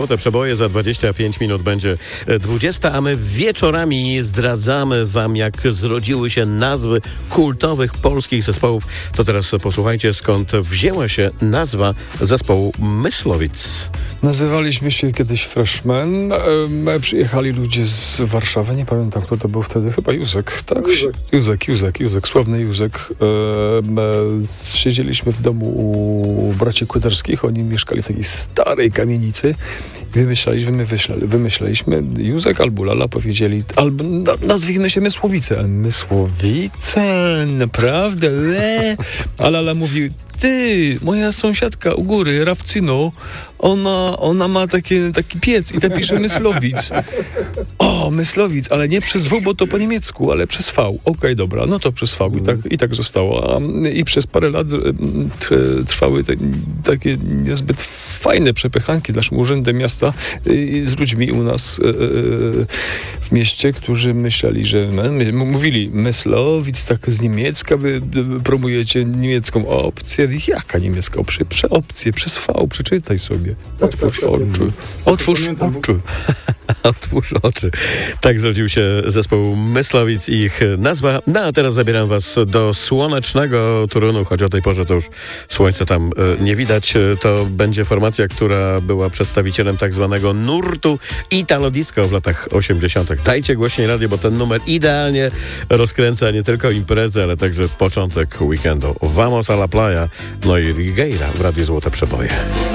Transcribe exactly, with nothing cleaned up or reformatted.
Te przeboje za dwadzieścia pięć minut będzie dwudziesta, a my wieczorami zdradzamy wam, jak zrodziły się nazwy kultowych polskich zespołów. To teraz posłuchajcie, skąd wzięła się nazwa zespołu Myslowic. Nazywaliśmy się kiedyś Freshmen. E, przyjechali ludzie z Warszawy, nie pamiętam, kto to był wtedy, chyba Józek, tak? Józek, Józek, Józek, Józek sławny Józek. E, e, siedzieliśmy w domu u braci Kłyderskich, oni mieszkali w takiej starej kamienicy. Wymyślaliśmy, wymyślali, wymyślaliśmy, Józek albo Lala powiedzieli, albo na, nazwijmy się Mysłowice. Mysłowice, naprawdę? Le. A Lala mówi, ty, moja sąsiadka u góry, Rawcyno, ona, ona ma takie, taki piec i tam pisze Myslowic. O, Myslowic, ale nie przez W, bo to po niemiecku, ale przez V. Okej, okay, dobra, no to przez V i tak, i tak zostało. A, I przez parę lat trwały te, takie niezbyt fajne przepychanki z naszym urzędem miasta y, z ludźmi u nas y, y, w mieście, którzy myśleli, że my, mówili Myslowic, tak z niemiecka, wy promujecie niemiecką opcję. Jaka niemiecka opcja? Prze opcję, przez V, przeczytaj sobie. Otwórz tak, tak, oczy. Otwórz oczy. Otwórz oczy. Tak zrodził się zespół Myslowic i ich nazwa. No a teraz zabieram was do słonecznego Toruniu, choć o tej porze to już słońca tam e, nie widać. To będzie formacja, która była przedstawicielem tak zwanego nurtu Italo Disco w latach osiemdziesiątych. Dajcie głośniej radio, bo ten numer idealnie rozkręca nie tylko imprezę, ale także początek weekendu. Vamos a la playa, no i Rigueira w Radiu Złote Przeboje.